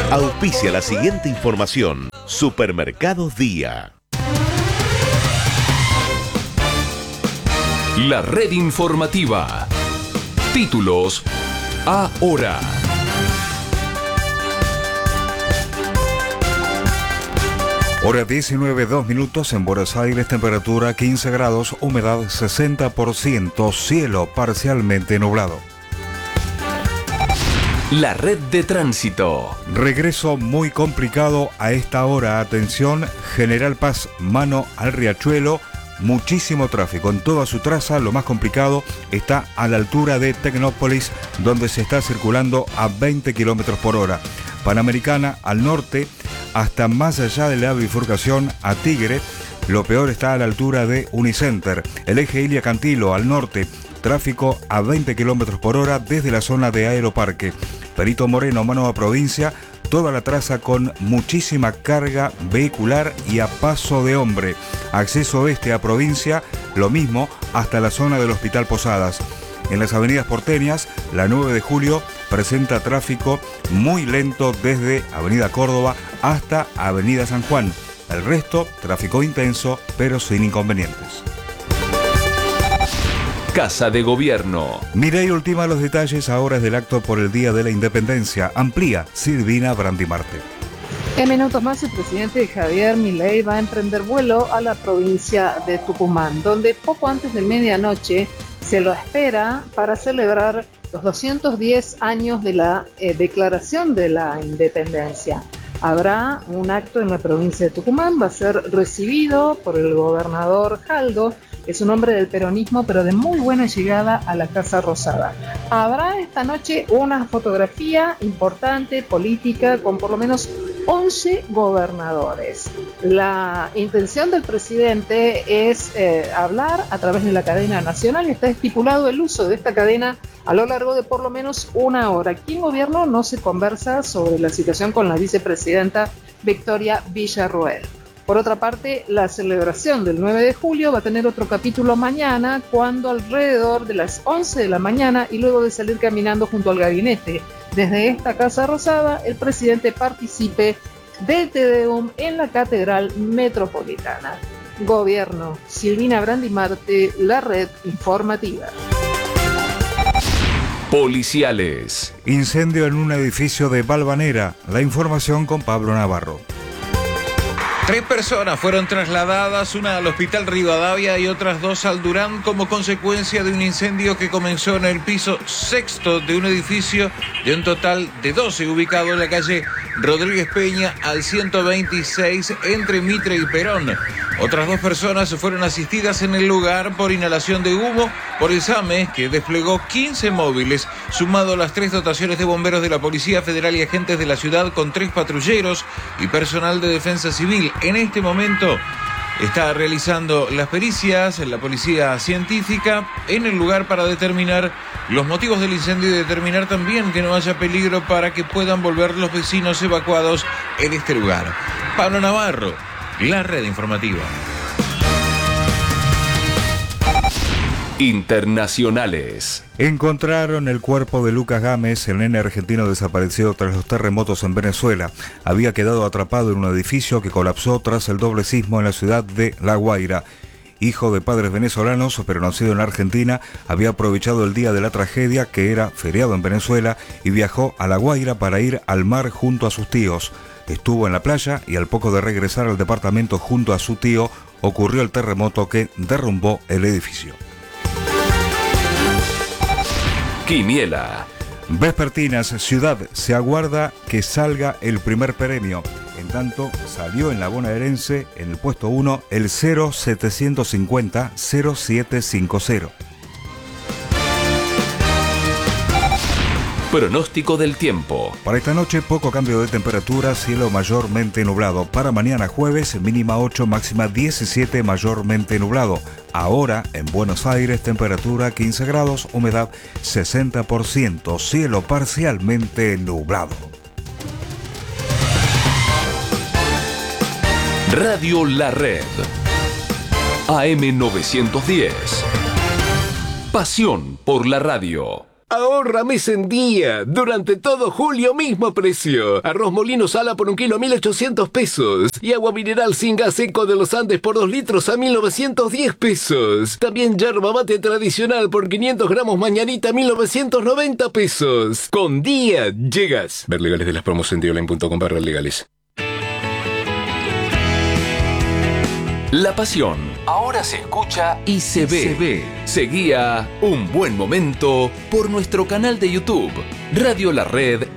Auspicia la siguiente información. Supermercados Día. La red informativa. Títulos ahora. Hora 19:02 en Buenos Aires, temperatura 15 grados, humedad 60%, cielo parcialmente nublado. La red de tránsito. Regreso muy complicado a esta hora. Atención, General Paz, mano al Riachuelo. Muchísimo tráfico en toda su traza. Lo más complicado está a la altura de Tecnópolis, donde se está circulando a 20 kilómetros por hora. Panamericana al norte, hasta más allá de la bifurcación a Tigre. Lo peor está a la altura de Unicenter. El eje Ilia Cantilo al norte, tráfico a 20 kilómetros por hora desde la zona de Aeroparque. Perito Moreno, mano a provincia, toda la traza con muchísima carga vehicular y a paso de hombre. Acceso oeste a provincia, lo mismo hasta la zona del Hospital Posadas. En las avenidas porteñas, la 9 de julio presenta tráfico muy lento desde Avenida Córdoba hasta Avenida San Juan. El resto, tráfico intenso, pero sin inconvenientes. Casa de Gobierno. Mireille ultima los detalles a horas del acto por el Día de la Independencia. Amplía Silvina Brandimarte. En minutos más, el presidente Javier Milei va a emprender vuelo a la provincia de Tucumán, donde poco antes de medianoche se lo espera para celebrar los 210 años de la declaración de la independencia. Habrá un acto en la provincia de Tucumán, va a ser recibido por el gobernador Jaldo, que es un hombre del peronismo, pero de muy buena llegada a la Casa Rosada. Habrá esta noche una fotografía importante, política, con por lo menos 11 gobernadores. La intención del presidente es hablar a través de la cadena nacional y está estipulado el uso de esta cadena a lo largo de por lo menos una hora. Aquí en gobierno no se conversa sobre la situación con la vicepresidenta Victoria Villarroel. Por otra parte, la celebración del 9 de julio va a tener otro capítulo mañana, cuando alrededor de las 11 de la mañana y luego de salir caminando junto al gabinete desde esta Casa Rosada, el presidente participe del Te Deum en la Catedral Metropolitana. Gobierno, Silvina Brandimarte, la red informativa. Policiales. Incendio en un edificio de Valvanera. La información con Pablo Navarro. 3 personas fueron trasladadas, una al Hospital Rivadavia y otras 2 al Durán, como consecuencia de un incendio que comenzó en el piso 6º de un edificio de un total de 12, ubicado en la calle Rodríguez Peña al 126 entre Mitre y Perón. Otras 2 personas fueron asistidas en el lugar por inhalación de humo por el SAME, que desplegó 15 móviles, sumado a las 3 dotaciones de bomberos de la Policía Federal y agentes de la ciudad, con 3 patrulleros y personal de defensa civil. En este momento está realizando las pericias en la policía científica en el lugar para determinar los motivos del incendio y determinar también que no haya peligro para que puedan volver los vecinos evacuados en este lugar. Pablo Navarro, la red informativa. Internacionales. Encontraron el cuerpo de Lucas Gámez, el nene argentino desaparecido tras los terremotos en Venezuela. Había quedado atrapado en un edificio que colapsó tras el doble sismo en la ciudad de La Guaira. Hijo de padres venezolanos, pero nacido en Argentina, había aprovechado el día de la tragedia, que era feriado en Venezuela, y viajó a La Guaira para ir al mar junto a sus tíos. Estuvo en la playa y al poco de regresar al departamento junto a su tío, ocurrió el terremoto que derrumbó el edificio. Quiniela. Vespertinas, Ciudad, se aguarda que salga el primer premio. En tanto, salió en la bonaerense, en el puesto 1, el 0750-0750. Pronóstico del tiempo. Para esta noche, poco cambio de temperatura, cielo mayormente nublado. Para mañana jueves, mínima 8, máxima 17, mayormente nublado. Ahora, en Buenos Aires, temperatura 15 grados, humedad 60%, cielo parcialmente nublado. Radio La Red. AM 910. Pasión por la radio. Ahorra mes en día. Durante todo julio, mismo precio. Arroz Molino Sala por 1 kilo a 1.800 pesos. Y agua mineral sin gas seco de los Andes por 2 litros a 1.910 pesos. También yerba mate tradicional por 500 gramos mañanita a 1.990 pesos. Con día llegas. Ver legales de las promos en dioline.com/legales. La pasión ahora se escucha y se ve. Seguía Un Buen Momento por nuestro canal de YouTube, Radio La Red